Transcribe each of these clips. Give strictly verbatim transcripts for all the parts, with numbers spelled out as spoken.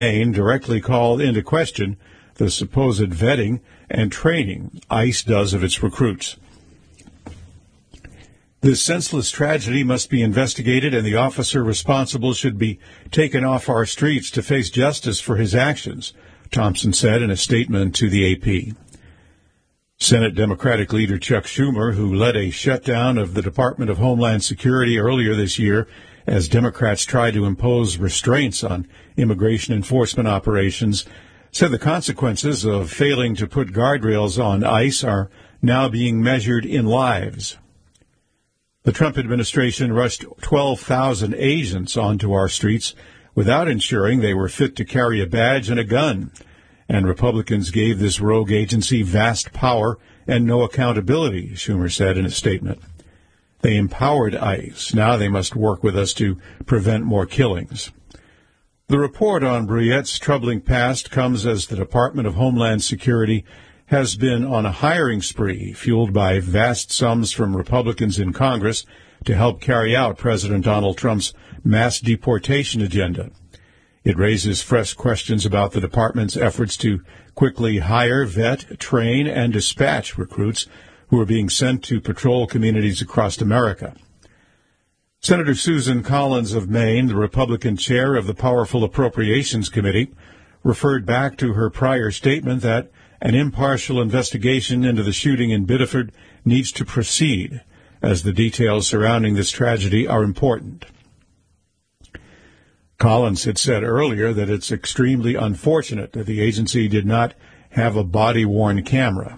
Maine directly called into question the supposed vetting and training ICE does of its recruits. This senseless tragedy must be investigated, and the officer responsible should be taken off our streets to face justice for his actions, Thompson said in a statement to the A P. Senate Democratic leader Chuck Schumer, who led a shutdown of the Department of Homeland Security earlier this year as Democrats tried to impose restraints on immigration enforcement operations, said the consequences of failing to put guardrails on ICE are now being measured in lives. The Trump administration rushed twelve thousand agents onto our streets without ensuring they were fit to carry a badge and a gun, and Republicans gave this rogue agency vast power and no accountability, Schumer said in a statement. They empowered ICE. Now they must work with us to prevent more killings. The report on Brouillette's troubling past comes as the Department of Homeland Security has been on a hiring spree, fueled by vast sums from Republicans in Congress to help carry out President Donald Trump's mass deportation agenda. It raises fresh questions about the department's efforts to quickly hire, vet, train, and dispatch recruits who are being sent to patrol communities across America. Senator Susan Collins of Maine, the Republican chair of the powerful Appropriations Committee, referred back to her prior statement that an impartial investigation into the shooting in Biddeford needs to proceed, as the details surrounding this tragedy are important. Collins had said earlier that it's extremely unfortunate that the agency did not have a body-worn camera.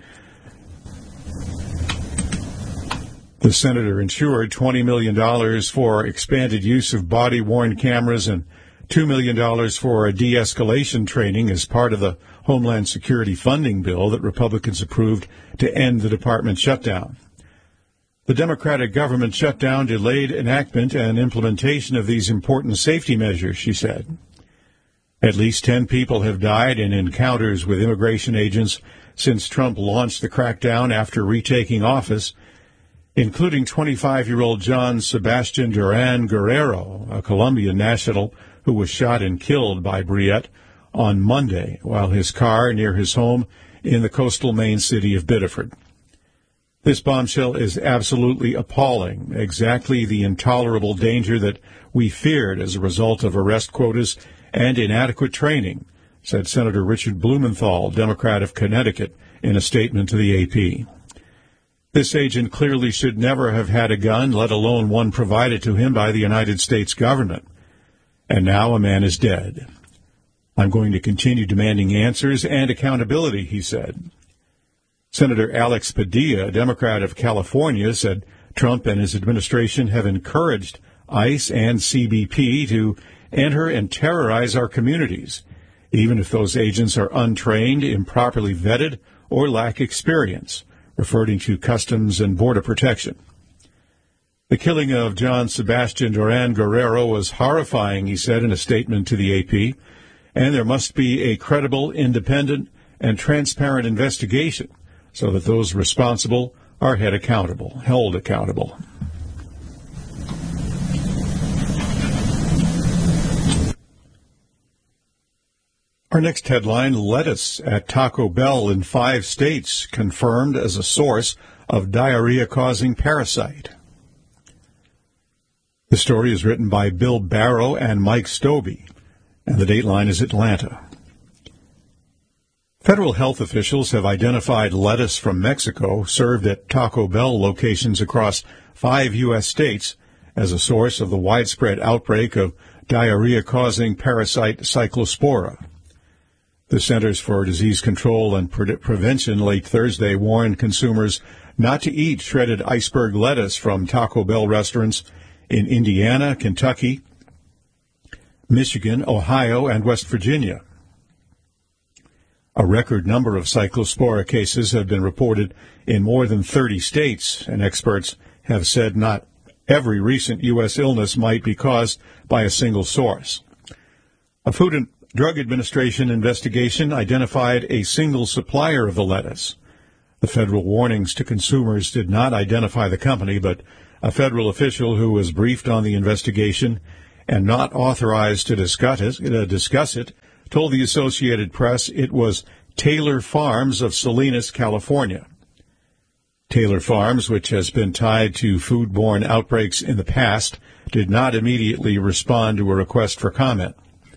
The senator ensured twenty million dollars for expanded use of body-worn cameras and two million dollars for a de-escalation training as part of the Homeland Security funding bill that Republicans approved to end the department shutdown. The Democratic government shutdown delayed enactment and implementation of these important safety measures, she said. At least ten people have died in encounters with immigration agents since Trump launched the crackdown after retaking office, including twenty-five-year-old John Sebastian Duran Guerrero, a Colombian national who was shot and killed by Brouillette on Monday while his car near his home in the coastal Maine city of Biddeford. This bombshell is absolutely appalling, exactly the intolerable danger that we feared as a result of arrest quotas and inadequate training, said Senator Richard Blumenthal, Democrat of Connecticut, in a statement to the A P. This agent clearly should never have had a gun, let alone one provided to him by the United States government. And now a man is dead. I'm going to continue demanding answers and accountability, he said. Senator Alex Padilla, a Democrat of California, said Trump and his administration have encouraged ICE and C B P to enter and terrorize our communities, even if those agents are untrained, improperly vetted, or lack experience, referring to Customs and Border Protection. The killing of John Sebastian Duran Guerrero was horrifying, he said in a statement to the A P, and there must be a credible, independent, and transparent investigation so that those responsible are held accountable, held accountable. Our next headline, lettuce at Taco Bell in five states confirmed as a source of diarrhea-causing parasite. The story is written by Bill Barrow and Mike Stobie, and the dateline is Atlanta. Federal health officials have identified lettuce from Mexico served at Taco Bell locations across five U S states as a source of the widespread outbreak of diarrhea-causing parasite Cyclospora. The Centers for Disease Control and Pre- Prevention late Thursday warned consumers not to eat shredded iceberg lettuce from Taco Bell restaurants in Indiana, Kentucky, Michigan, Ohio, and West Virginia. A record number of Cyclospora cases have been reported in more than thirty states, and experts have said not every recent U S illness might be caused by a single source. A Food and Drug Administration investigation identified a single supplier of the lettuce. The federal warnings to consumers did not identify the company, but a federal official who was briefed on the investigation and not authorized to discuss it, uh, discuss it, told the Associated Press it was Taylor Farms of Salinas, California. Taylor Farms, which has been tied to foodborne outbreaks in the past, did not immediately respond to a request for comment.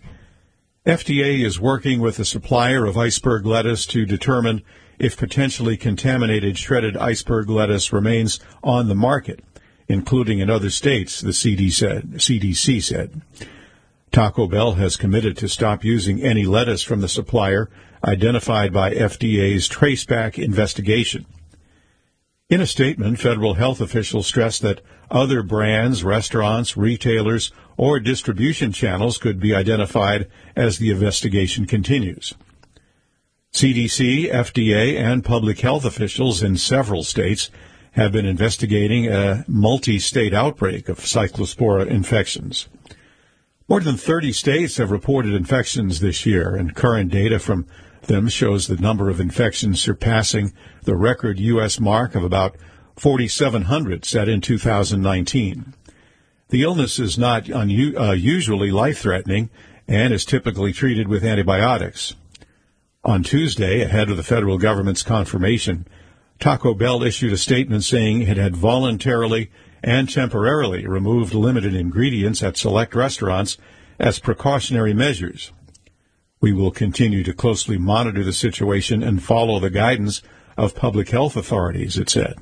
F D A is working with the supplier of iceberg lettuce to determine if potentially contaminated shredded iceberg lettuce remains on the market, including in other states, the C D C said. Taco Bell has committed to stop using any lettuce from the supplier identified by F D A's Traceback investigation. In a statement, federal health officials stressed that other brands, restaurants, retailers, or distribution channels could be identified as the investigation continues. C D C, F D A, and public health officials in several states have been investigating a multi-state outbreak of Cyclospora infections. More than thirty states have reported infections this year, and current data from them shows the number of infections surpassing the record U S mark of about forty-seven hundred set in two thousand nineteen. The illness is not unu- uh, usually life-threatening and is typically treated with antibiotics. On Tuesday, ahead of the federal government's confirmation, Taco Bell issued a statement saying it had voluntarily and temporarily removed limited ingredients at select restaurants as precautionary measures. We will continue to closely monitor the situation and follow the guidance of public health authorities, it said.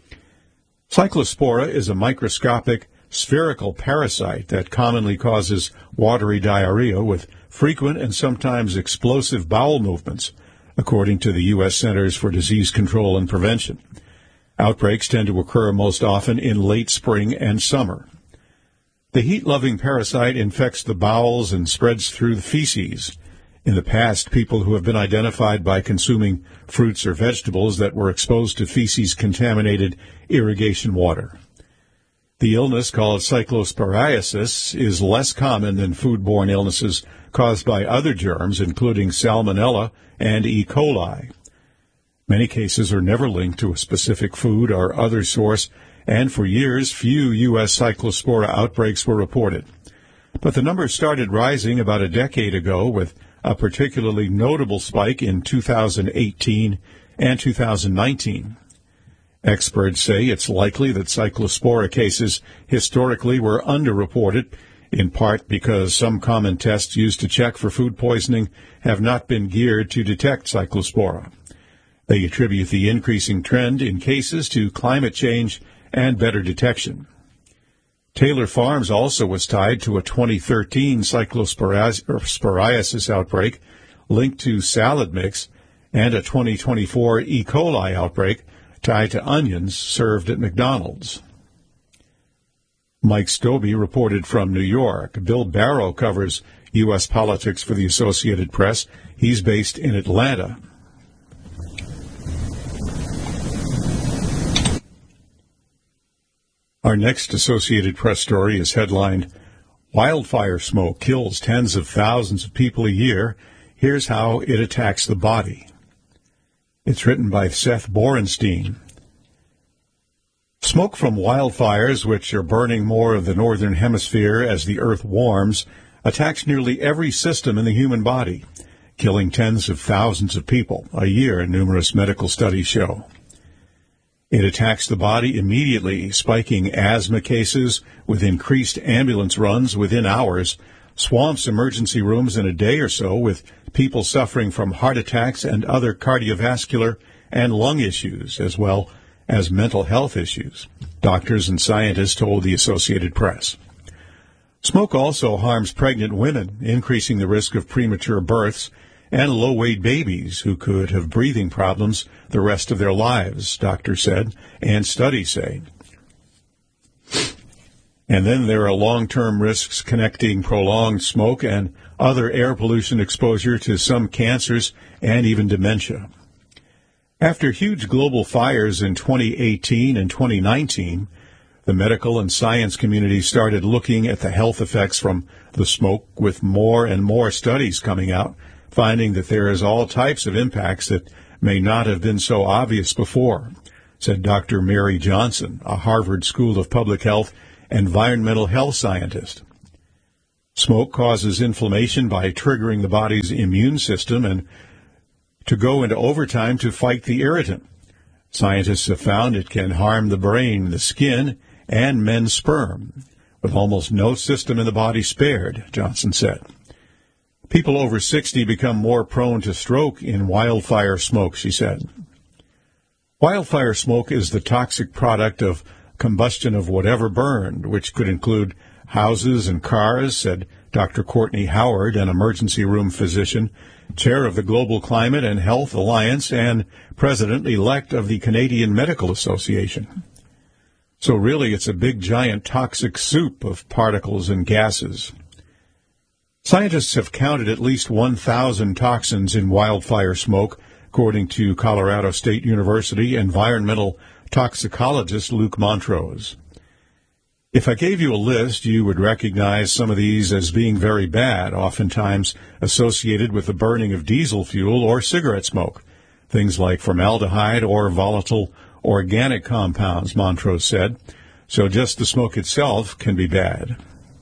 Cyclospora is a microscopic, spherical parasite that commonly causes watery diarrhea with frequent and sometimes explosive bowel movements, according to the U S Centers for Disease Control and Prevention. Outbreaks tend to occur most often in late spring and summer. The heat-loving parasite infects the bowels and spreads through the feces. In the past, people who have been identified by consuming fruits or vegetables that were exposed to feces-contaminated irrigation water. The illness, called cyclosporiasis, is less common than foodborne illnesses caused by other germs, including Salmonella and E. coli. Many cases are never linked to a specific food or other source, and for years, few U S cyclospora outbreaks were reported. But the numbers started rising about a decade ago, with a particularly notable spike in two thousand eighteen and two thousand nineteen. Experts say it's likely that cyclospora cases historically were underreported, in part because some common tests used to check for food poisoning have not been geared to detect cyclospora. They attribute the increasing trend in cases to climate change and better detection. Taylor Farms also was tied to a twenty thirteen cyclosporiasis outbreak linked to salad mix and a twenty twenty-four E. coli outbreak tied to onions served at McDonald's. Mike Stobie reported from New York. Bill Barrow covers U S politics for the Associated Press. He's based in Atlanta. Our next Associated Press story is headlined, Wildfire Smoke Kills Tens of Thousands of People a Year. Here's How It Attacks the Body. It's written by Seth Borenstein. Smoke from wildfires, which are burning more of the northern hemisphere as the earth warms, attacks nearly every system in the human body, killing tens of thousands of people a year, numerous medical studies show. It attacks the body immediately, spiking asthma cases with increased ambulance runs within hours, swamps emergency rooms in a day or so with people suffering from heart attacks and other cardiovascular and lung issues, as well as mental health issues, doctors and scientists told the Associated Press. Smoke also harms pregnant women, increasing the risk of premature births and low-weight babies who could have breathing problems the rest of their lives, doctors said, and studies say. And then there are long-term risks connecting prolonged smoke and other air pollution exposure to some cancers and even dementia. After huge global fires in twenty eighteen and twenty nineteen, the medical and science community started looking at the health effects from the smoke, with more and more studies coming out, finding that there is all types of impacts that may not have been so obvious before, said Doctor Mary Johnson, a Harvard School of Public Health environmental health scientist. Smoke causes inflammation by triggering the body's immune system and to go into overtime to fight the irritant. Scientists have found it can harm the brain, the skin, and men's sperm, with almost no system in the body spared, Johnson said. People over sixty become more prone to stroke in wildfire smoke, she said. Wildfire smoke is the toxic product of combustion of whatever burned, which could include houses and cars, said Doctor Courtney Howard, an emergency room physician, chair of the Global Climate and Health Alliance, and president-elect of the Canadian Medical Association. So really, it's a big, giant toxic soup of particles and gases. Scientists have counted at least one thousand toxins in wildfire smoke, according to Colorado State University environmental toxicologist Luc Montrose. If I gave you a list, you would recognize some of these as being very bad, oftentimes associated with the burning of diesel fuel or cigarette smoke, things like formaldehyde or volatile organic compounds, Montrose said. So just the smoke itself can be bad.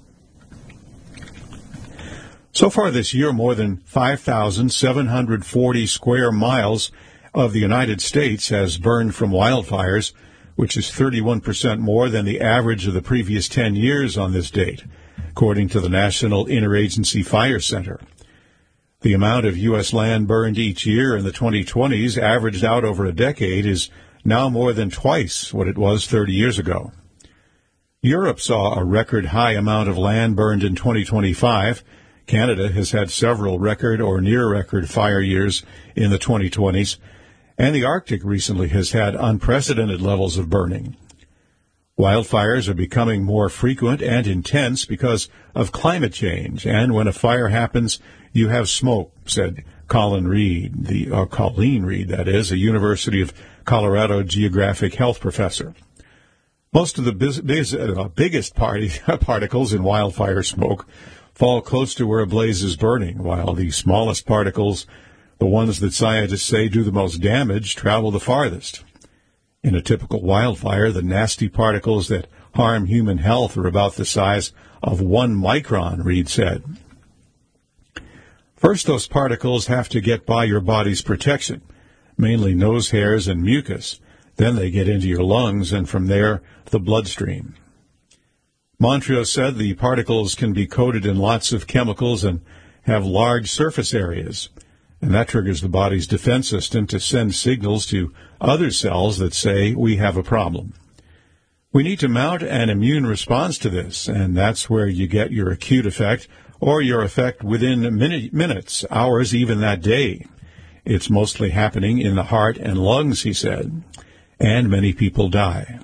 So far this year, more than five thousand seven hundred forty square miles of the United States has burned from wildfires, which is thirty-one percent more than the average of the previous ten years on this date, according to the National Interagency Fire Center. The amount of U S land burned each year in the twenty twenties, averaged out over a decade, is now more than twice what it was thirty years ago. Europe saw a record high amount of land burned in twenty twenty-five. Canada has had several record or near-record fire years in the twenty twenties, and the Arctic recently has had unprecedented levels of burning. Wildfires are becoming more frequent and intense because of climate change, and when a fire happens, you have smoke, said Colin Reed, the uh, Colleen Reed, that is, a University of Colorado geographic health professor. Most of the biz- biz- uh, biggest party- particles in wildfire smoke fall close to where a blaze is burning, while the smallest particles, the ones that scientists say do the most damage, travel the farthest. In a typical wildfire, the nasty particles that harm human health are about the size of one micron, Reed said. First, those particles have to get by your body's protection, mainly nose hairs and mucus. Then they get into your lungs, and from there, the bloodstream. Montrose said the particles can be coated in lots of chemicals and have large surface areas, and that triggers the body's defense system to send signals to other cells that say we have a problem. We need to mount an immune response to this, and that's where you get your acute effect or your effect within minute, minutes, hours, even that day. It's mostly happening in the heart and lungs, he said, and many people die.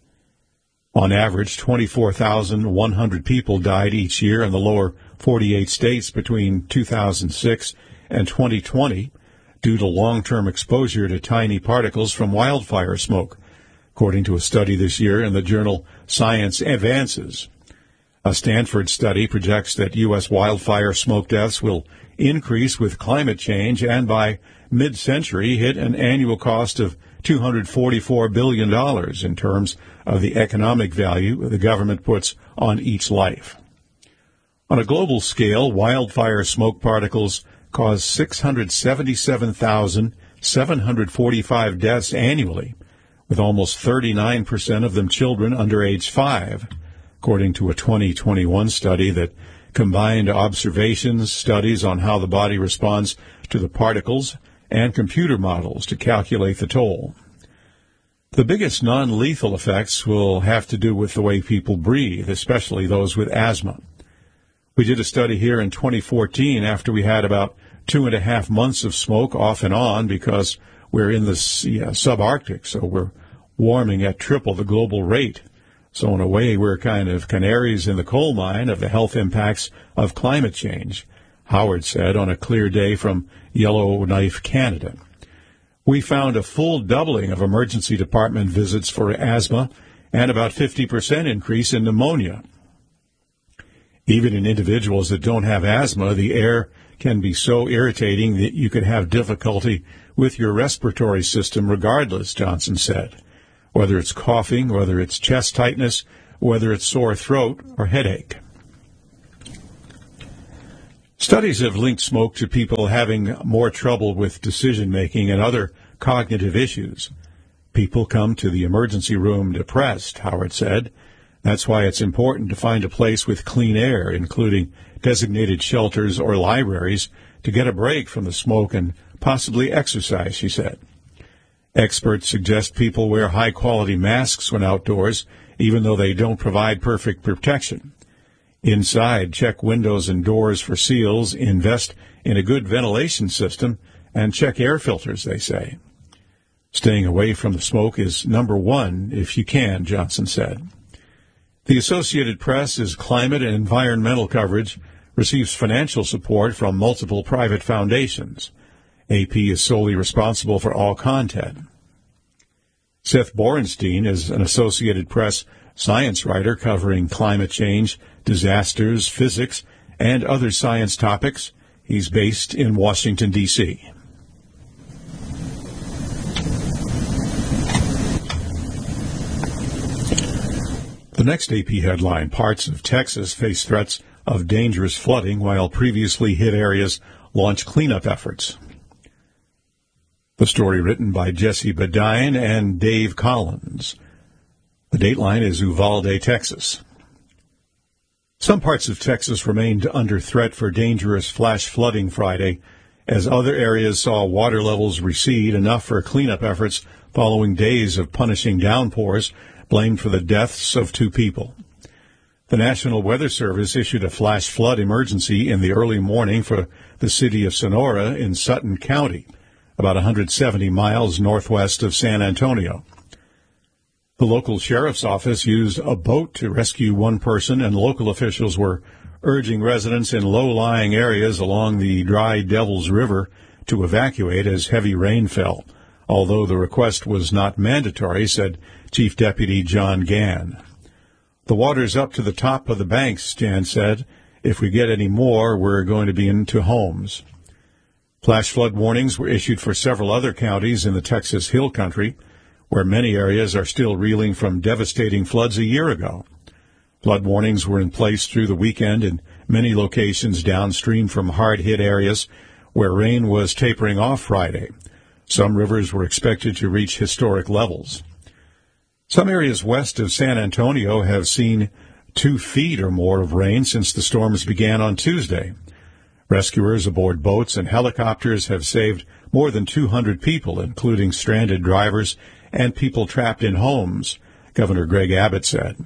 On average, twenty-four thousand one hundred people died each year in the lower forty-eight states between two thousand six and twenty twenty due to long-term exposure to tiny particles from wildfire smoke, according to a study this year in the journal Science Advances. A Stanford study projects that U S wildfire smoke deaths will increase with climate change and by mid-century hit an annual cost of two hundred forty-four billion dollars in terms of the economic value the government puts on each life. On a global scale, wildfire smoke particles cause six hundred seventy-seven thousand seven hundred forty-five deaths annually, with almost thirty-nine percent of them children under age five, according to a twenty twenty-one study that combined observations, studies on how the body responds to the particles, and computer models to calculate the toll. The biggest non-lethal effects will have to do with the way people breathe, especially those with asthma. We did a study here in twenty fourteen after we had about two and a half months of smoke off and on because we're in the uh, subarctic, so we're warming at triple the global rate. So in a way, we're kind of canaries in the coal mine of the health impacts of climate change, Howard said on a clear day from Yellowknife, Canada. We found a full doubling of emergency department visits for asthma and about fifty percent increase in pneumonia. Even in individuals that don't have asthma, the air can be so irritating that you could have difficulty with your respiratory system regardless, Johnson said, whether it's coughing, whether it's chest tightness, whether it's sore throat or headache. Studies have linked smoke to people having more trouble with decision-making and other cognitive issues. People come to the emergency room depressed, Howard said. That's why it's important to find a place with clean air, including designated shelters or libraries, to get a break from the smoke and possibly exercise, she said. Experts suggest people wear high-quality masks when outdoors, even though they don't provide perfect protection. Inside, check windows and doors for seals, invest in a good ventilation system, and check air filters, they say. Staying away from the smoke is number one if you can, Johnson said. The Associated Press's climate and environmental coverage receives financial support from multiple private foundations. A P is solely responsible for all content. Seth Borenstein is an Associated Press science writer covering climate change, disasters, physics, and other science topics. He's based in Washington, D C The next A P headline, parts of Texas face threats of dangerous flooding while previously hit areas launch cleanup efforts. The story written by Jesse Badine and Dave Collins. The dateline is Uvalde, Texas. Some parts of Texas remained under threat for dangerous flash flooding Friday, as other areas saw water levels recede enough for cleanup efforts following days of punishing downpours blamed for the deaths of two people. The National Weather Service issued a flash flood emergency in the early morning for the city of Sonora in Sutton County, about one hundred seventy miles northwest of San Antonio. The local sheriff's office used a boat to rescue one person, and local officials were urging residents in low-lying areas along the Dry Devils River to evacuate as heavy rain fell, although the request was not mandatory, said Chief Deputy John Gann. The water's up to the top of the banks, Jan said. If we get any more, we're going to be into homes. Flash flood warnings were issued for several other counties in the Texas Hill Country, where many areas are still reeling from devastating floods a year ago. Flood warnings were in place through the weekend in many locations downstream from hard-hit areas where rain was tapering off Friday. Some rivers were expected to reach historic levels. Some areas west of San Antonio have seen two feet or more of rain since the storms began on Tuesday. Rescuers aboard boats and helicopters have saved more than two hundred people, including stranded drivers and people trapped in homes, Governor Greg Abbott said.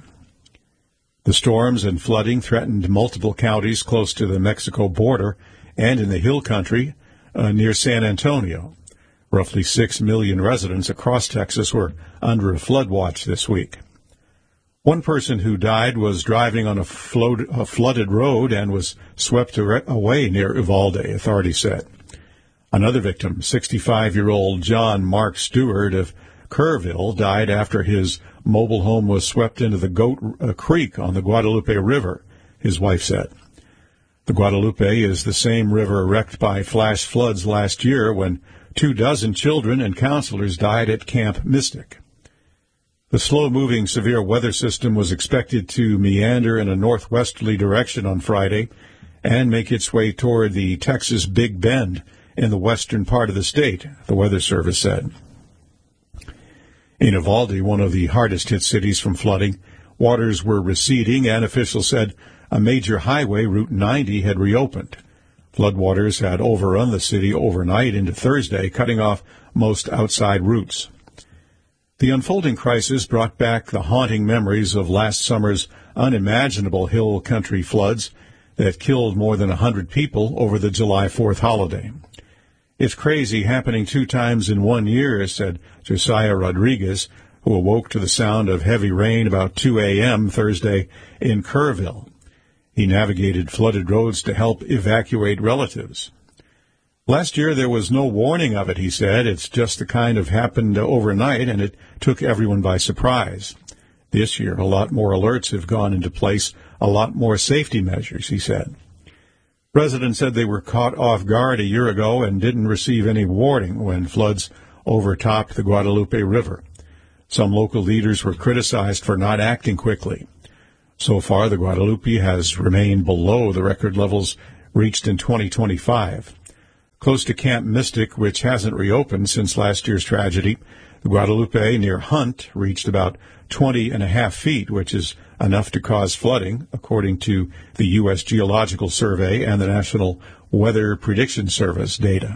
The storms and flooding threatened multiple counties close to the Mexico border and in the Hill Country uh, near San Antonio. Roughly six million residents across Texas were under a flood watch this week. One person who died was driving on a, flood, a flooded road and was swept away near Uvalde, authorities said. Another victim, sixty-five-year-old John Mark Stewart of Kerrville, died after his mobile home was swept into the Goat uh, Creek on the Guadalupe River, his wife said. The Guadalupe is the same river wrecked by flash floods last year when two dozen children and counselors died at Camp Mystic. The slow-moving severe weather system was expected to meander in a northwesterly direction on Friday and make its way toward the Texas Big Bend in the western part of the state, the Weather Service said. In Uvalde, one of the hardest-hit cities from flooding, waters were receding, and officials said a major highway, Route ninety, had reopened. Floodwaters had overrun the city overnight into Thursday, cutting off most outside routes. The unfolding crisis brought back the haunting memories of last summer's unimaginable hill country floods that killed more than one hundred people over the July fourth holiday. It's crazy happening two times in one year, said Josiah Rodriguez, who awoke to the sound of heavy rain about two a.m. Thursday in Kerrville. He navigated flooded roads to help evacuate relatives. Last year there was no warning of it, he said. It's just the kind of happened overnight, and it took everyone by surprise. This year, a lot more alerts have gone into place, a lot more safety measures, he said. Residents said they were caught off guard a year ago and didn't receive any warning when floods overtopped the Guadalupe River. Some local leaders were criticized for not acting quickly. So far, the Guadalupe has remained below the record levels reached in twenty twenty-five. Close to Camp Mystic, which hasn't reopened since last year's tragedy, the Guadalupe near Hunt reached about twenty and a half feet, which is enough to cause flooding, according to the U S Geological Survey and the National Weather Prediction Service data.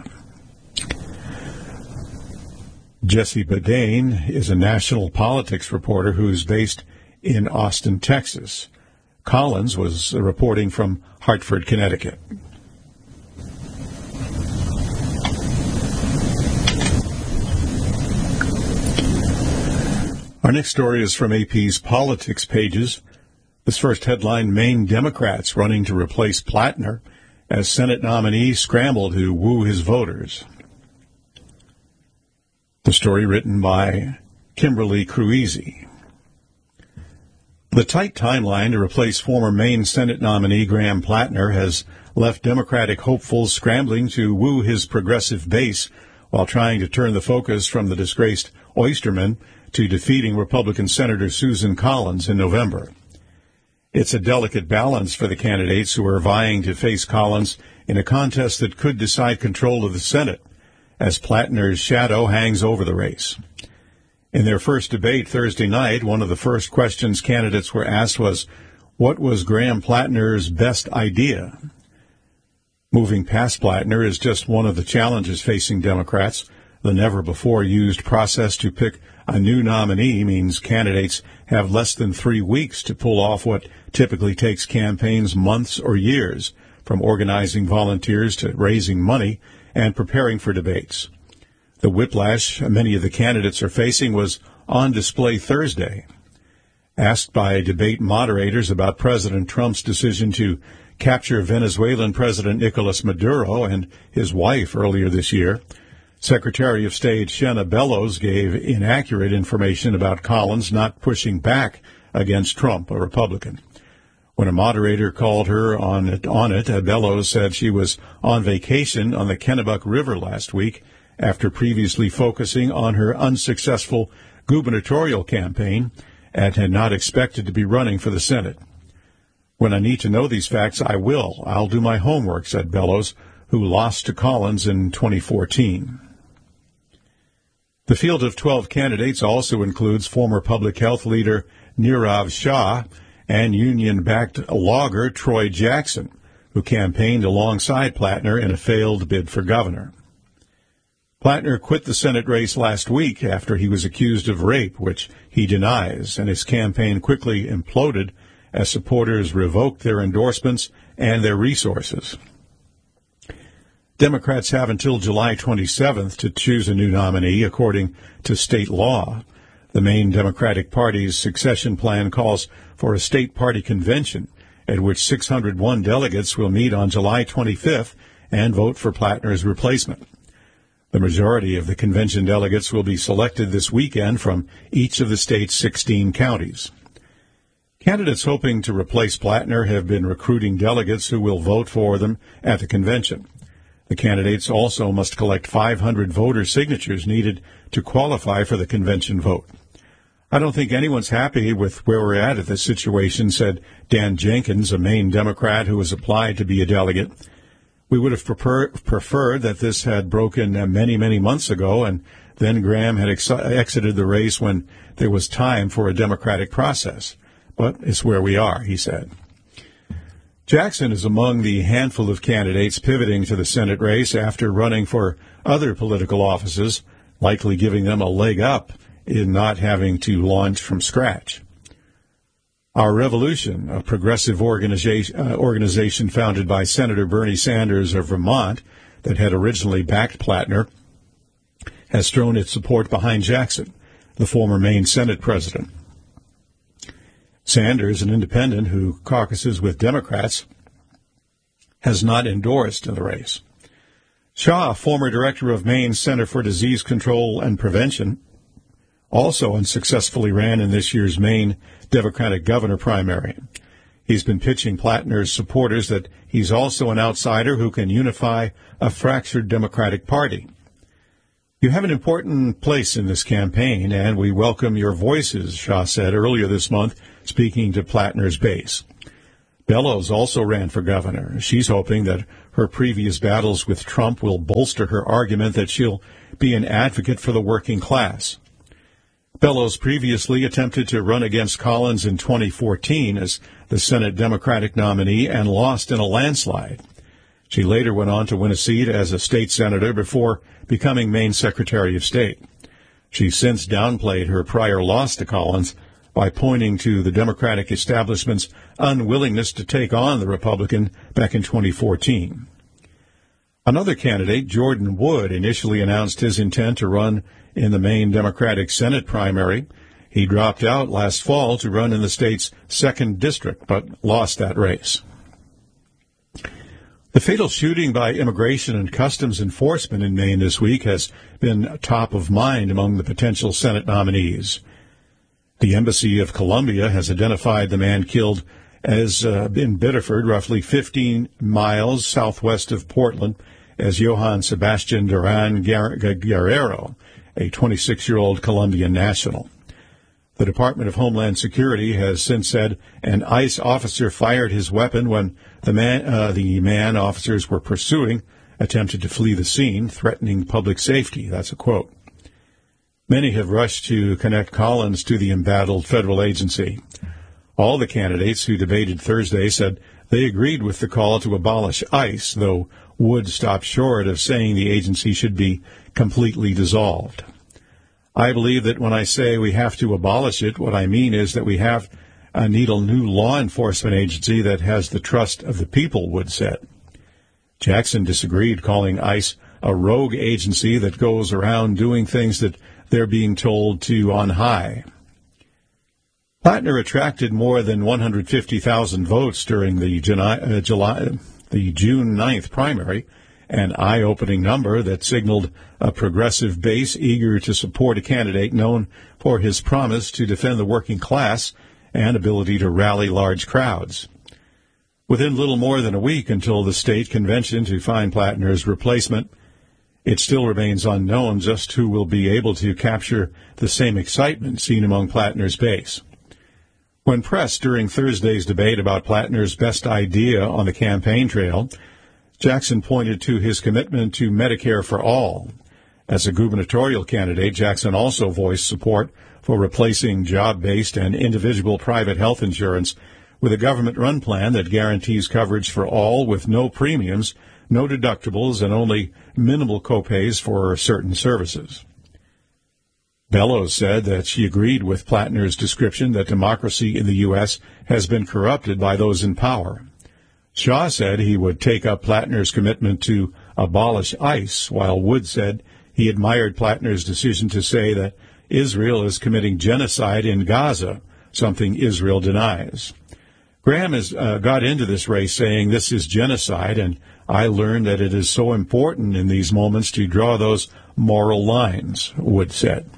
Jesse Badane is a national politics reporter who's based in Austin, Texas. Collins was reporting from Hartford, Connecticut. Our next story is from A P's politics pages. This first headline, Maine Democrats running to replace Plattner as Senate nominee scramble to woo his voters. The story written by Kimberly Cruisi. The tight timeline to replace former Maine Senate nominee Graham Plattner has left Democratic hopefuls scrambling to woo his progressive base while trying to turn the focus from the disgraced Oysterman to defeating Republican Senator Susan Collins in November. It's a delicate balance for the candidates who are vying to face Collins in a contest that could decide control of the Senate, as Plattner's shadow hangs over the race. In their first debate Thursday night, one of the first questions candidates were asked was, what was Graham Plattner's best idea? Moving past Plattner is just one of the challenges facing Democrats. The never-before-used process to pick a new nominee means candidates have less than three weeks to pull off what typically takes campaigns months or years, from organizing volunteers to raising money and preparing for debates. The whiplash many of the candidates are facing was on display Thursday. Asked by debate moderators about President Trump's decision to capture Venezuelan President Nicolas Maduro and his wife earlier this year, Secretary of State Shenna Bellows gave inaccurate information about Collins not pushing back against Trump, a Republican. When a moderator called her on it, on it, Bellows said she was on vacation on the Kennebec River last week after previously focusing on her unsuccessful gubernatorial campaign and had not expected to be running for the Senate. When I need to know these facts, I will. I'll do my homework, said Bellows, who lost to Collins in twenty fourteen. The field of twelve candidates also includes former public health leader Nirav Shah and union-backed logger Troy Jackson, who campaigned alongside Plattner in a failed bid for governor. Plattner quit the Senate race last week after he was accused of rape, which he denies, and his campaign quickly imploded as supporters revoked their endorsements and their resources. Democrats have until July twenty-seventh to choose a new nominee, according to state law. The Maine Democratic Party's succession plan calls for a state party convention at which six hundred one delegates will meet on July twenty-fifth and vote for Plattner's replacement. The majority of the convention delegates will be selected this weekend from each of the state's sixteen counties. Candidates hoping to replace Plattner have been recruiting delegates who will vote for them at the convention. The candidates also must collect five hundred voter signatures needed to qualify for the convention vote. I don't think anyone's happy with where we're at at this situation, said Dan Jenkins, a Maine Democrat who has applied to be a delegate. We would have prefer- preferred that this had broken many, many months ago, and then Graham had ex- exited the race when there was time for a democratic process. But it's where we are, he said. Jackson is among the handful of candidates pivoting to the Senate race after running for other political offices, likely giving them a leg up in not having to launch from scratch. Our Revolution, a progressive organization, uh, organization founded by Senator Bernie Sanders of Vermont that had originally backed Plattner, has thrown its support behind Jackson, the former Maine Senate president. Sanders, an independent who caucuses with Democrats, has not endorsed in the race. Shah, former director of Maine's Center for Disease Control and Prevention, also unsuccessfully ran in this year's Maine Democratic governor primary. He's been pitching Plattner's supporters that he's also an outsider who can unify a fractured Democratic Party. You have an important place in this campaign, and we welcome your voices, Shah said earlier this month, speaking to Plattner's base. Bellows also ran for governor. She's hoping that her previous battles with Trump will bolster her argument that she'll be an advocate for the working class. Bellows previously attempted to run against Collins in twenty fourteen as the Senate Democratic nominee and lost in a landslide. She later went on to win a seat as a state senator before becoming Maine Secretary of State. She's since downplayed her prior loss to Collins by pointing to the Democratic establishment's unwillingness to take on the Republican back in twenty fourteen. Another candidate, Jordan Wood, initially announced his intent to run in the Maine Democratic Senate primary. He dropped out last fall to run in the state's second district, but lost that race. The fatal shooting by Immigration and Customs Enforcement in Maine this week has been top of mind among the potential Senate nominees. The Embassy of Colombia has identified the man killed as uh, in Biddeford, roughly fifteen miles southwest of Portland, as Johann Sebastian Duran Guerrero, a twenty-six-year-old Colombian national. The Department of Homeland Security has since said an ICE officer fired his weapon when the man, uh, the man officers were pursuing attempted to flee the scene, threatening public safety. That's a quote. Many have rushed to connect Collins to the embattled federal agency. All the candidates who debated Thursday said they agreed with the call to abolish ICE, though Wood stopped short of saying the agency should be completely dissolved. I believe that when I say we have to abolish it, what I mean is that we have a need a new law enforcement agency that has the trust of the people, Wood said. Jackson disagreed, calling ICE a rogue agency that goes around doing things that they're being told to on high. Plattner attracted more than one hundred fifty thousand votes during the, July, uh, July, the June ninth primary, an eye-opening number that signaled a progressive base eager to support a candidate known for his promise to defend the working class and ability to rally large crowds. Within little more than a week until the state convention to find Plattner's replacement, it still remains unknown just who will be able to capture the same excitement seen among Plattner's base. When pressed during Thursday's debate about Plattner's best idea on the campaign trail, Jackson pointed to his commitment to Medicare for all. As a gubernatorial candidate, Jackson also voiced support for replacing job-based and individual private health insurance with a government-run plan that guarantees coverage for all with no premiums, no deductibles, and only minimal copays for certain services. Bellows said that she agreed with Plattner's description that democracy in the U S has been corrupted by those in power. Shaw said he would take up Plattner's commitment to abolish ICE, while Wood said he admired Plattner's decision to say that Israel is committing genocide in Gaza, something Israel denies. Graham has uh, got into this race saying this is genocide, and I learned that it is so important in these moments to draw those moral lines, Wood said.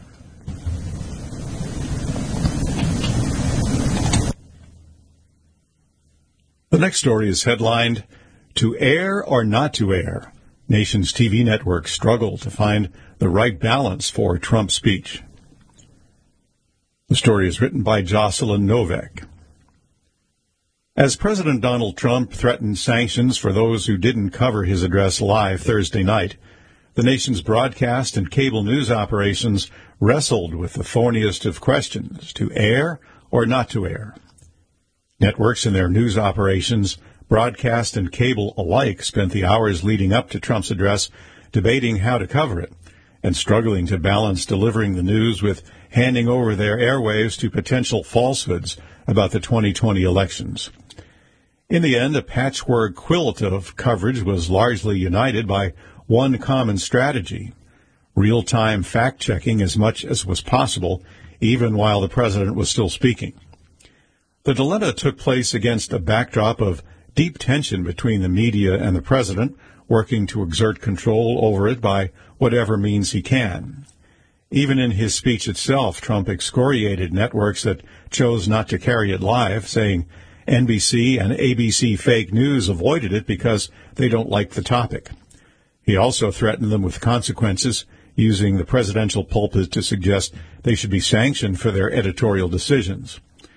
The next story is headlined, "To Air or Not to Air? Nation's T V networks struggle to find the right balance for Trump's speech." The story is written by Jocelyn Novak. As President Donald Trump threatened sanctions for those who didn't cover his address live Thursday night, the nation's broadcast and cable news operations wrestled with the thorniest of questions, to air or not to air. Networks in their news operations, broadcast and cable alike, spent the hours leading up to Trump's address debating how to cover it and struggling to balance delivering the news with handing over their airwaves to potential falsehoods about the twenty twenty elections. In the end, a patchwork quilt of coverage was largely united by one common strategy: real-time fact-checking as much as was possible, even while the president was still speaking. The dilemma took place against a backdrop of deep tension between the media and the president, working to exert control over it by whatever means he can. Even in his speech itself, Trump excoriated networks that chose not to carry it live, saying N B C and A B C fake news avoided it because they don't like the topic. He also threatened them with consequences, using the presidential pulpit to suggest they should be sanctioned for their editorial decisions.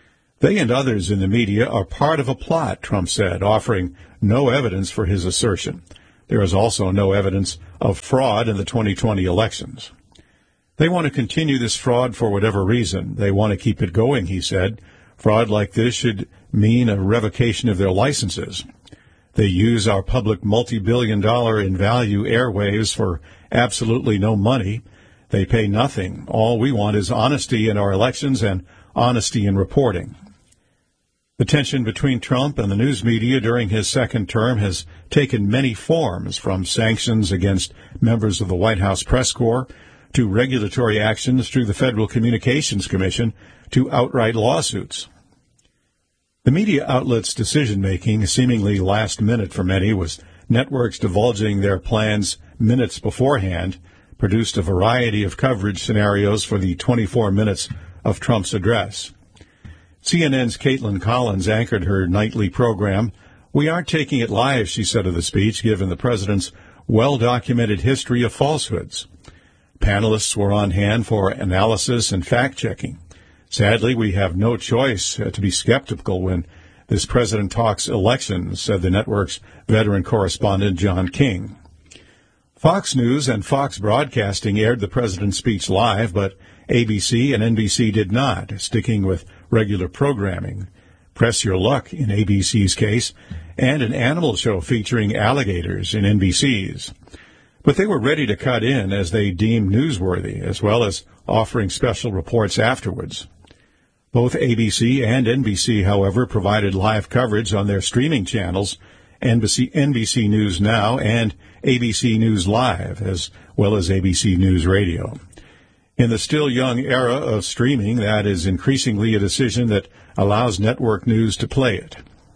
They and others in the media are part of a plot, Trump said, offering no evidence for his assertion. There is also no evidence of fraud in the twenty twenty elections. They want to continue this fraud for whatever reason. They want to keep it going, he said. Fraud like this should mean a revocation of their licenses. They use our public multi-billion dollar in value airwaves for absolutely no money. They pay nothing. All we want is honesty in our elections and honesty in reporting. The tension between Trump and the news media during his second term has taken many forms, from sanctions against members of the White House press corps to regulatory actions through the Federal Communications Commission to outright lawsuits. The media outlets' decision-making, seemingly last minute for many, was networks divulging their plans minutes beforehand, produced a variety of coverage scenarios for the twenty-four minutes of Trump's address. C N N's Caitlin Collins anchored her nightly program. "We aren't taking it live," she said of the speech, given the president's well-documented history of falsehoods. Panelists were on hand for analysis and fact-checking. "Sadly, we have no choice uh, to be skeptical when this president talks elections," said the network's veteran correspondent John King. Fox News and Fox Broadcasting aired the president's speech live, but A B C and N B C did not, sticking with regular programming. Press Your Luck in A B C's case, and an animal show featuring alligators in N B C's. But they were ready to cut in as they deemed newsworthy, as well as offering special reports afterwards. Both A B C and N B C, however, provided live coverage on their streaming channels, N B C, N B C News Now and A B C News Live, as well as A B C News Radio. In the still young era of streaming, that is increasingly a decision that allows network news to play it.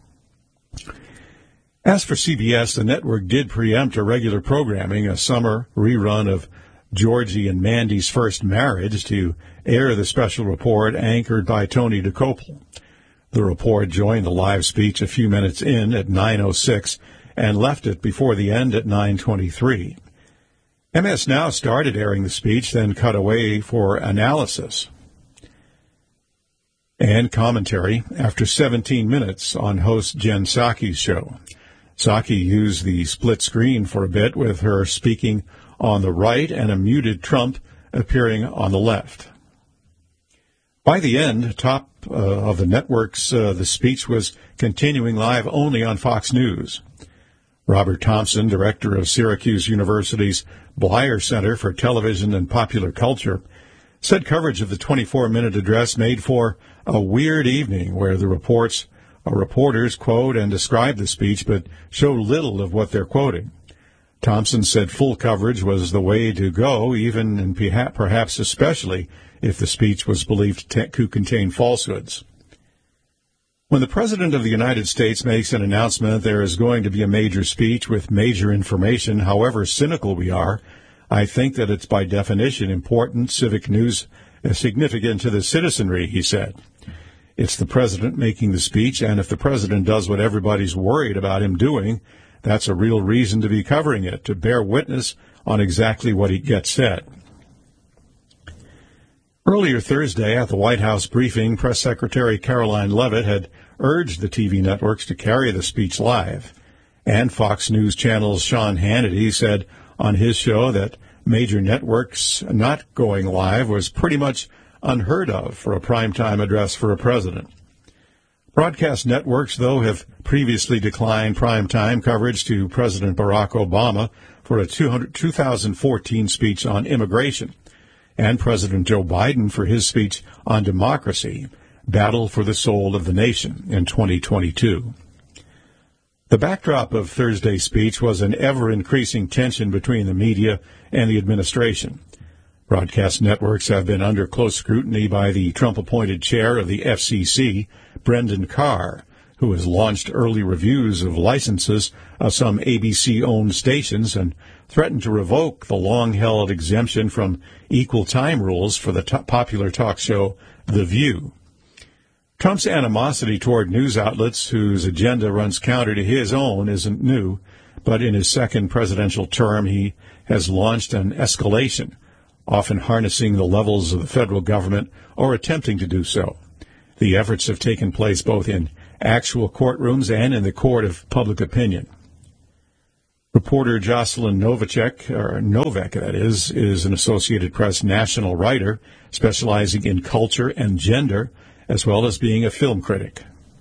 As for C B S, the network did preempt a regular programming, a summer rerun of Georgie and Mandy's First Marriage, to air the special report anchored by Tony Dokoupil. The report joined the live speech a few minutes in at nine oh six and left it before the end at nine twenty-three. M S Now started airing the speech, then cut away for analysis and commentary after seventeen minutes on host Jen Psaki's show. Psaki used the split screen for a bit, with her speaking on the right and a muted Trump appearing on the left. By the end, top uh, of the networks, uh, the speech was continuing live only on Fox News. Robert Thompson, director of Syracuse University's Bleier Center for Television and Popular Culture, said coverage of the twenty-four minute address made for a weird evening where the reports, uh, reporters quote and describe the speech but show little of what they're quoting. Thompson said full coverage was the way to go, even and perhaps especially if the speech was believed to contain falsehoods. When the President of the United States makes an announcement there is going to be a major speech with major information, however cynical we are, I think that it's by definition important civic news significant to the citizenry, he said. It's the President making the speech, and if the President does what everybody's worried about him doing, that's a real reason to be covering it, to bear witness on exactly what he gets said. Earlier Thursday at the White House briefing, Press Secretary Caroline Leavitt had urged the T V networks to carry the speech live. And Fox News Channel's Sean Hannity said on his show that major networks not going live was pretty much unheard of for a primetime address for a president. Broadcast networks, though, have previously declined primetime coverage to President Barack Obama for a two thousand fourteen speech on immigration, and President Joe Biden for his speech on democracy, Battle for the Soul of the Nation, in twenty twenty-two. The backdrop of Thursday's speech was an ever-increasing tension between the media and the administration. Broadcast networks have been under close scrutiny by the Trump-appointed chair of the F C C, Brendan Carr, who has launched early reviews of licenses of some A B C-owned stations and threatened to revoke the long-held exemption from equal time rules for the t- popular talk show The View. Trump's animosity toward news outlets whose agenda runs counter to his own isn't new, but in his second presidential term he has launched an escalation, often harnessing the levels of the federal government or attempting to do so. The efforts have taken place both in actual courtrooms and in the court of public opinion. Reporter Jocelyn Novacek, or Novak, that is, is an Associated Press national writer specializing in culture and gender, as well as being a film critic.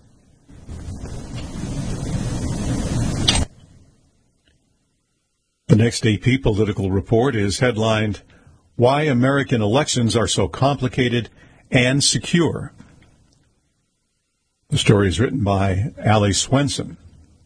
The next A P political report is headlined, Why American Elections Are So Complicated and Secure. The story is written by Ali Swenson.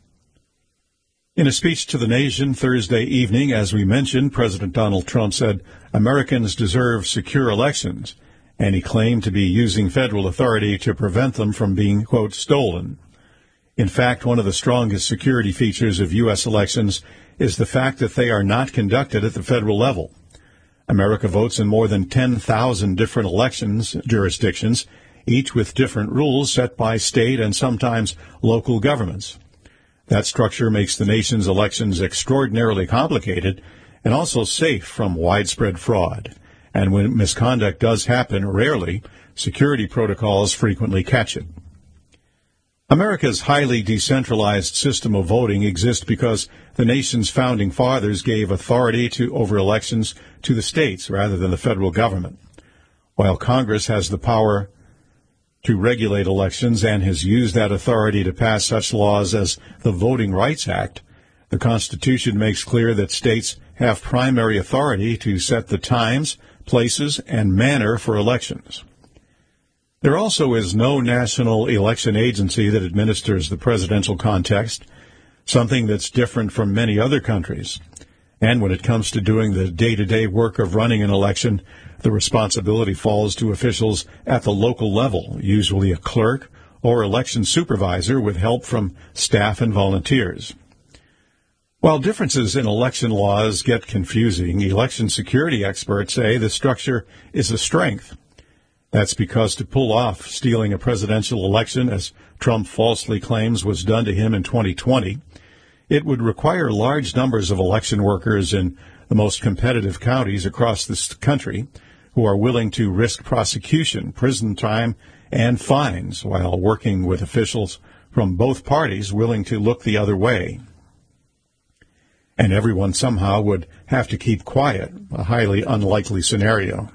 In a speech to the nation Thursday evening, as we mentioned, President Donald Trump said Americans deserve secure elections, and he claimed to be using federal authority to prevent them from being, quote, stolen. In fact, one of the strongest security features of U S elections is the fact that they are not conducted at the federal level. America votes in more than ten thousand different elections jurisdictions, each with different rules set by state and sometimes local governments. That structure makes the nation's elections extraordinarily complicated and also safe from widespread fraud. And when misconduct does happen, rarely, security protocols frequently catch it. America's highly decentralized system of voting exists because the nation's founding fathers gave authority to over elections to the states rather than the federal government. While Congress has the power to regulate elections and has used that authority to pass such laws as the Voting Rights Act, the Constitution makes clear that states have primary authority to set the times, places, and manner for elections. There also is no national election agency that administers the presidential contest, something that's different from many other countries. And when it comes to doing the day-to-day work of running an election, the responsibility falls to officials at the local level, usually a clerk or election supervisor with help from staff and volunteers. While differences in election laws get confusing, election security experts say the structure is a strength. That's because to pull off stealing a presidential election, as Trump falsely claims was done to him in twenty twenty, it would require large numbers of election workers in the most competitive counties across this country who are willing to risk prosecution, prison time, and fines while working with officials from both parties willing to look the other way. And everyone somehow would have to keep quiet, a highly unlikely scenario.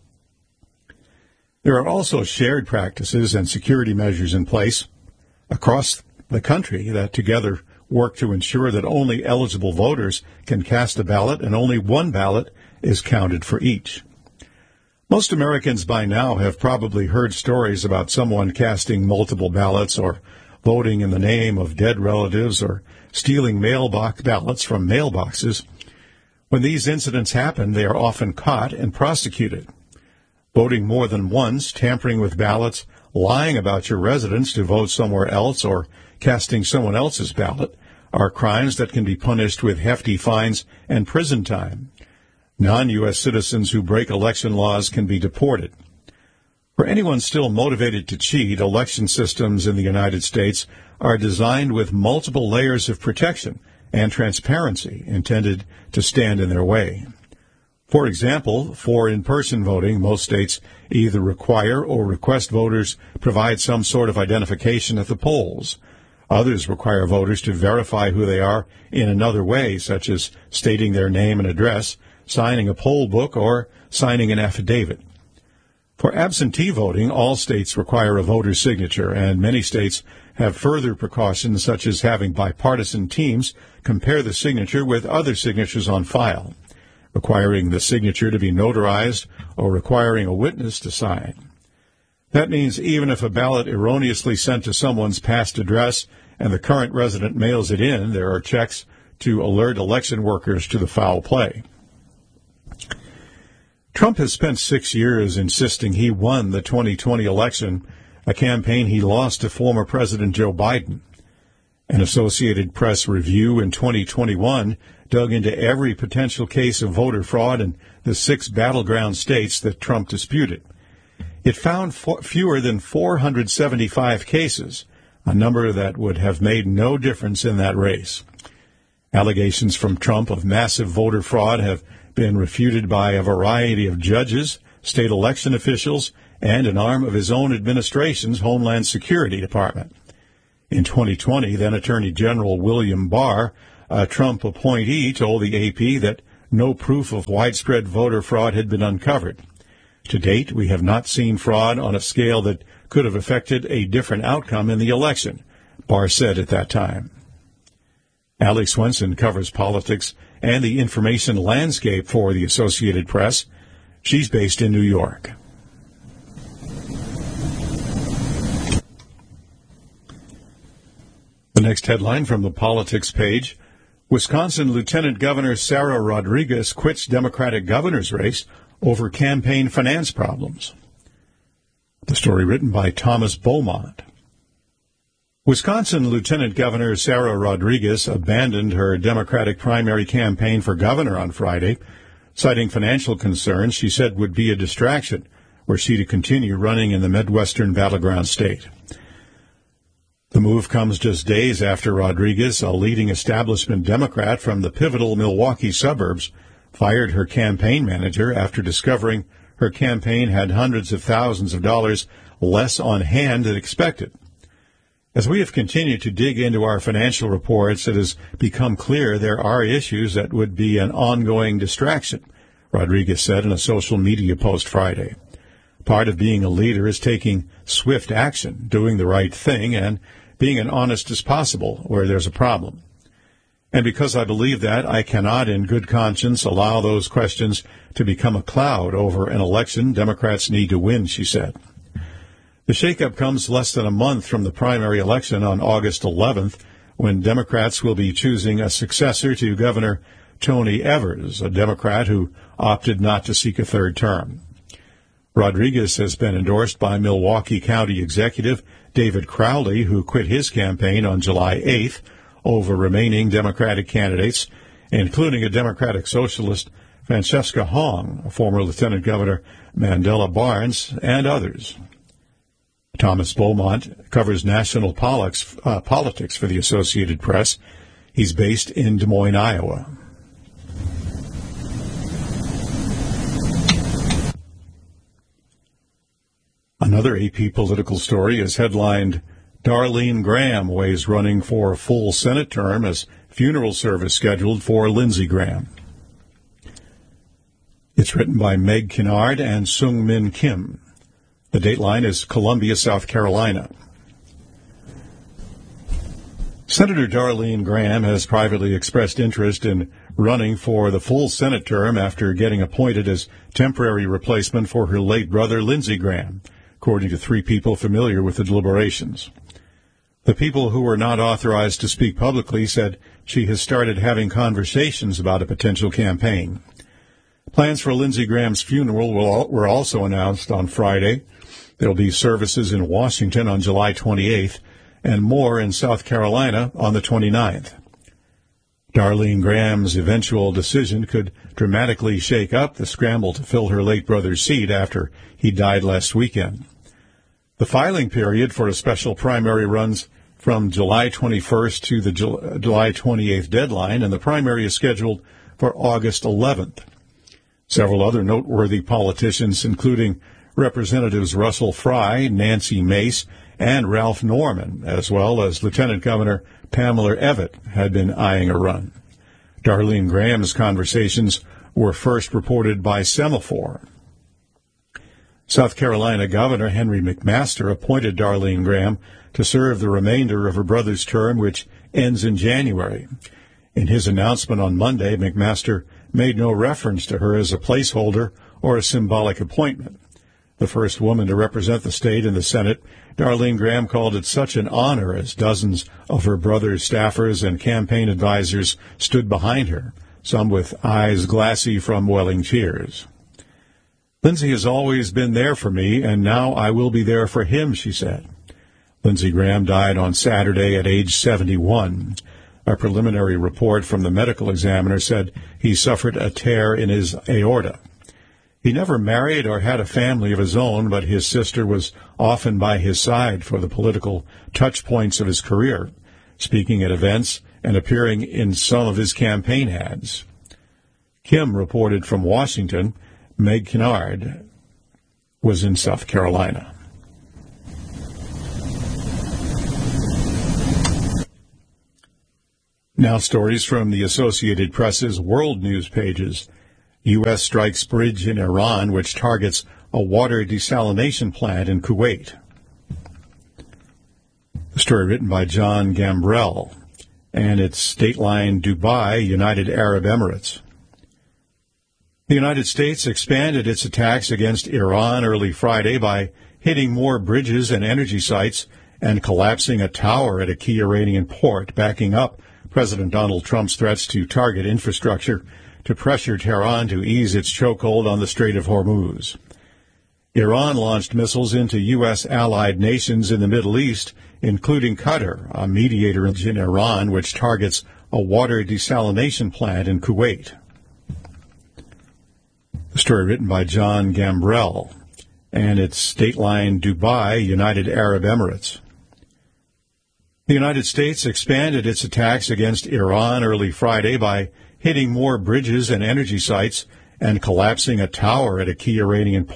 There are also shared practices and security measures in place across the country that together work to ensure that only eligible voters can cast a ballot and only one ballot is counted for each. Most Americans by now have probably heard stories about someone casting multiple ballots or voting in the name of dead relatives or stealing mailbox ballots from mailboxes. When these incidents happen, they are often caught and prosecuted. Voting more than once, tampering with ballots, lying about your residence to vote somewhere else, or casting someone else's ballot are crimes that can be punished with hefty fines and prison time. Non-U S citizens who break election laws can be deported. For anyone still motivated to cheat, election systems in the United States are designed with multiple layers of protection and transparency intended to stand in their way. For example, for in-person voting, most states either require or request voters provide some sort of identification at the polls. Others require voters to verify who they are in another way, such as stating their name and address, signing a poll book, or signing an affidavit. For absentee voting, all states require a voter's signature, and many states have further precautions, such as having bipartisan teams compare the signature with other signatures on file, requiring the signature to be notarized or requiring a witness to sign. That means even if a ballot erroneously sent to someone's past address and the current resident mails it in, there are checks to alert election workers to the foul play. Trump has spent six years insisting he won the twenty twenty election, a campaign he lost to former President Joe Biden. An Associated Press review in twenty twenty-one dug into every potential case of voter fraud in the six battleground states that Trump disputed. It found fewer than four hundred seventy-five cases, a number that would have made no difference in that race. Allegations from Trump of massive voter fraud have been refuted by a variety of judges, state election officials, and an arm of his own administration's Homeland Security Department. In twenty twenty, then Attorney General William Barr, a Trump appointee, told the A P that no proof of widespread voter fraud had been uncovered. To date, we have not seen fraud on a scale that could have affected a different outcome in the election, Barr said at that time. Allie Swenson covers politics and the information landscape for the Associated Press. She's based in New York. The next headline from the politics page: Wisconsin Lieutenant Governor Sarah Rodriguez quits Democratic governor's race over campaign finance problems. The story written by Thomas Beaumont. Wisconsin Lieutenant Governor Sarah Rodriguez abandoned her Democratic primary campaign for governor on Friday, citing financial concerns she said would be a distraction were she to continue running in the Midwestern battleground state. The move comes just days after Rodriguez, a leading establishment Democrat from the pivotal Milwaukee suburbs, fired her campaign manager after discovering her campaign had hundreds of thousands of dollars less on hand than expected. As we have continued to dig into our financial reports, it has become clear there are issues that would be an ongoing distraction, Rodriguez said in a social media post Friday. Part of being a leader is taking swift action, doing the right thing, and being as honest as possible where there's a problem. And because I believe that, I cannot in good conscience allow those questions to become a cloud over an election Democrats need to win, she said. The shakeup comes less than a month from the primary election on August eleventh, when Democrats will be choosing a successor to Governor Tony Evers, a Democrat who opted not to seek a third term. Rodriguez has been endorsed by Milwaukee County Executive David Crowley, who quit his campaign on July eighth over remaining Democratic candidates, including a Democratic Socialist, Francesca Hong, former Lieutenant Governor Mandela Barnes, and others. Thomas Beaumont covers national politics, uh, politics for the Associated Press. He's based in Des Moines, Iowa. Another A P political story is headlined, Darlene Graham weighs running for a full Senate term as funeral service scheduled for Lindsey Graham. It's written by Meg Kinnard and Sung Min Kim. The dateline is Columbia, South Carolina. Senator Darlene Graham has privately expressed interest in running for the full Senate term after getting appointed as temporary replacement for her late brother Lindsey Graham, according to three people familiar with the deliberations. The people who were not authorized to speak publicly said she has started having conversations about a potential campaign. Plans for Lindsey Graham's funeral were also announced on Friday. There will be services in Washington on July twenty-eighth and more in South Carolina on the twenty-ninth. Darlene Graham's eventual decision could dramatically shake up the scramble to fill her late brother's seat after he died last weekend. The filing period for a special primary runs from July twenty-first to the July twenty-eighth deadline, and the primary is scheduled for August eleventh. Several other noteworthy politicians, including Representatives Russell Fry, Nancy Mace, and Ralph Norman, as well as Lieutenant Governor Pamela Evett, had been eyeing a run. Darlene Graham's conversations were first reported by Semaphore. South Carolina Governor Henry McMaster appointed Darlene Graham to serve the remainder of her brother's term, which ends in January. In his announcement on Monday, McMaster made no reference to her as a placeholder or a symbolic appointment. The first woman to represent the state in the Senate, Darlene Graham called it such an honor as dozens of her brother's staffers and campaign advisors stood behind her, some with eyes glassy from welling tears. Lindsey has always been there for me, and now I will be there for him, she said. Lindsey Graham died on Saturday at age seventy-one. A preliminary report from the medical examiner said he suffered a tear in his aorta. He never married or had a family of his own, but his sister was often by his side for the political touch points of his career, speaking at events and appearing in some of his campaign ads. Kim reported from Washington. Meg Kinnard was in South Carolina. Now stories from the Associated Press's world news pages. U S strikes bridge in Iran, which targets a water desalination plant in Kuwait. The story written by John Gambrell, and it's Dateline Dubai, United Arab Emirates. The United States expanded its attacks against Iran early Friday by hitting more bridges and energy sites and collapsing a tower at a key Iranian port, backing up President Donald Trump's threats to target infrastructure to pressure Tehran to ease its chokehold on the Strait of Hormuz. Iran launched missiles into U S allied nations in the Middle East, including Qatar, a mediator in Iran, which targets a water desalination plant in Kuwait. The story written by John Gambrell, and it's Dateline Dubai, United Arab Emirates. The United States expanded its attacks against Iran early Friday by hitting more bridges and energy sites and collapsing a tower at a key Iranian port.